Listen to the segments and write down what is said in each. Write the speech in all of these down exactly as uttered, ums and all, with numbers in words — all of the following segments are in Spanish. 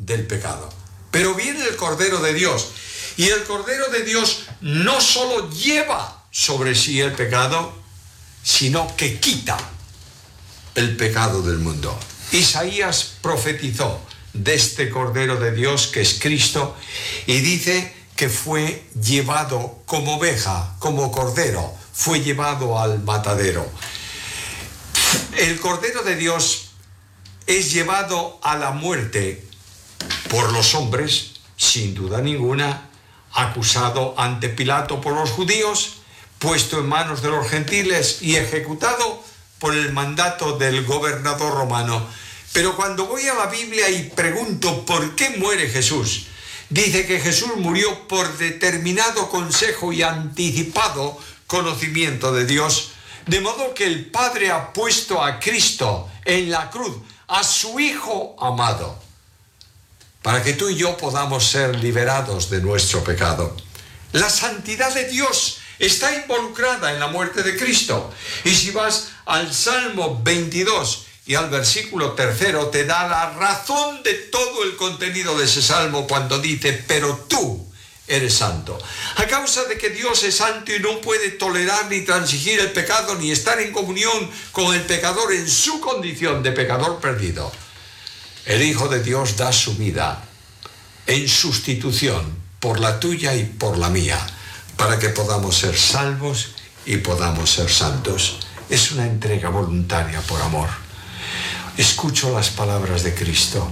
del pecado. Pero viene el Cordero de Dios, y el Cordero de Dios no solo lleva sobre sí el pecado, sino que quita el pecado del mundo. Isaías profetizó de este Cordero de Dios, que es Cristo, y dice que fue llevado como oveja, como cordero, fue llevado al matadero. El Cordero de Dios es llevado a la muerte por los hombres, sin duda ninguna, acusado ante Pilato por los judíos, puesto en manos de los gentiles y ejecutado por el mandato del gobernador romano. Pero cuando voy a la Biblia y pregunto por qué muere Jesús, dice que Jesús murió por determinado consejo y anticipado conocimiento de Dios, de modo que el Padre ha puesto a Cristo en la cruz, a su Hijo amado, para que tú y yo podamos ser liberados de nuestro pecado. La santidad de Dios está involucrada en la muerte de Cristo. Y si vas al Salmo veintidós y al versículo tercero, te da la razón de todo el contenido de ese salmo cuando dice: pero tú eres santo. A causa de que Dios es santo y no puede tolerar ni transigir el pecado, ni estar en comunión con el pecador en su condición de pecador perdido, el Hijo de Dios da su vida en sustitución por la tuya y por la mía, para que podamos ser salvos y podamos ser santos. Es una entrega voluntaria por amor. Escucho las palabras de Cristo: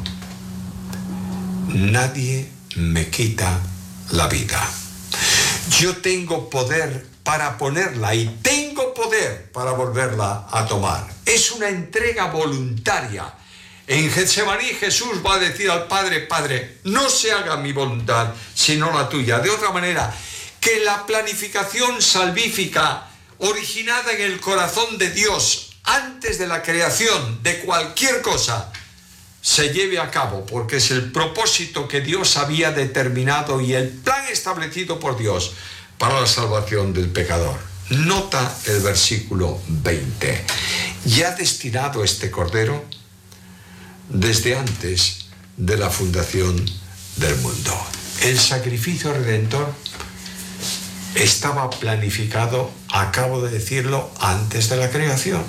nadie me quita la vida. Yo tengo poder para ponerla y tengo poder para volverla a tomar. Es una entrega voluntaria. En Getsemaní Jesús va a decir al Padre: Padre, no se haga mi voluntad, sino la tuya. De otra manera, que la planificación salvífica originada en el corazón de Dios antes de la creación de cualquier cosa se lleve a cabo, porque es el propósito que Dios había determinado y el plan establecido por Dios para la salvación del pecador. Nota el versículo veinte. Ya destinado este Cordero desde antes de la fundación del mundo. El sacrificio redentor estaba planificado, acabo de decirlo, antes de la creación.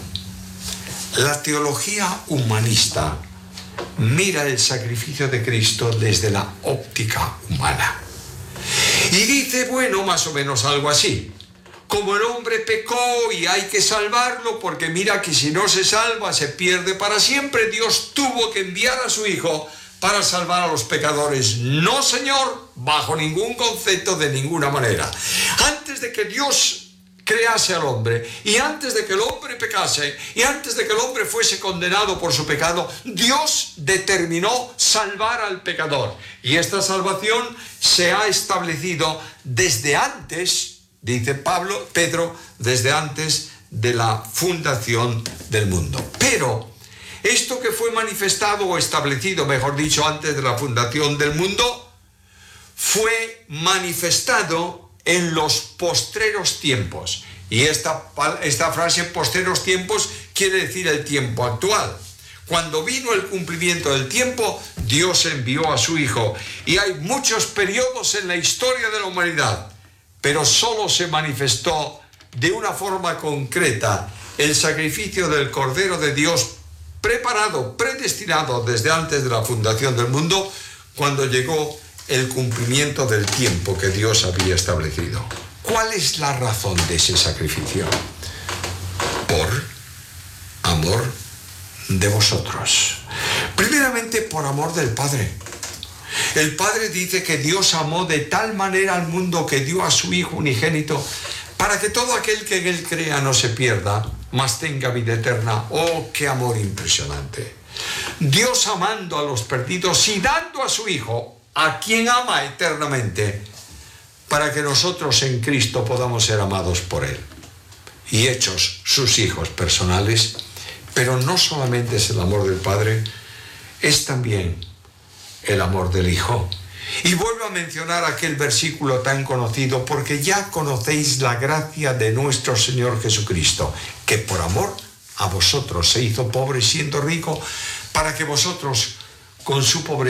La teología humanista mira el sacrificio de Cristo desde la óptica humana y dice, bueno, más o menos algo así: como el hombre pecó y hay que salvarlo, porque mira que si no se salva se pierde para siempre, Dios tuvo que enviar a su Hijo para salvar a los pecadores. No, Señor, bajo ningún concepto, de ninguna manera. Antes de que Dios crease al hombre, y antes de que el hombre pecase, y antes de que el hombre fuese condenado por su pecado, Dios determinó salvar al pecador. Y esta salvación se ha establecido desde antes, dice Pablo, Pedro, desde antes de la fundación del mundo. Pero esto que fue manifestado o establecido, mejor dicho, antes de la fundación del mundo, fue manifestado en los postreros tiempos. Y esta, esta frase, postreros tiempos, quiere decir el tiempo actual. Cuando vino el cumplimiento del tiempo, Dios envió a su Hijo. Y hay muchos periodos en la historia de la humanidad, pero solo se manifestó de una forma concreta el sacrificio del Cordero de Dios, preparado, predestinado desde antes de la fundación del mundo, cuando llegó el cumplimiento del tiempo que Dios había establecido. ¿Cuál es la razón de ese sacrificio? Por amor de vosotros. Primeramente, por amor del Padre. El Padre dice que Dios amó de tal manera al mundo que dio a su Hijo unigénito, para que todo aquel que en Él crea no se pierda, mas tenga vida eterna. ¡Oh, qué amor impresionante! Dios amando a los perdidos y dando a su Hijo, a quien ama eternamente, para que nosotros en Cristo podamos ser amados por Él y hechos sus hijos personales. Pero no solamente es el amor del Padre, es también el amor del Hijo. Y vuelvo a mencionar aquel versículo tan conocido: porque ya conocéis la gracia de nuestro Señor Jesucristo, que por amor a vosotros se hizo pobre siendo rico, para que vosotros con su pobreza